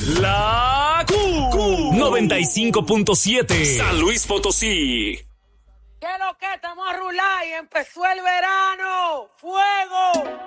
La Q 95.7 San Luis Potosí. ¿Qué es lo que? Estamos a rular y empezó el verano. ¡Fuego!